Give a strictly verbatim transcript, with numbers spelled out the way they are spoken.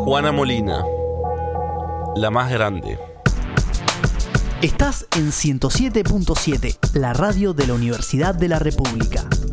Juana Molina, la más grande. Estás en ciento siete punto siete, la radio de la Universidad de la República.